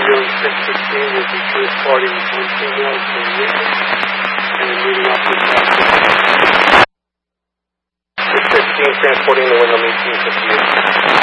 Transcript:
Ambulance 616 will be transporting one female to Lincoln and then moving up to South. 616 transporting the Wyndham 1858.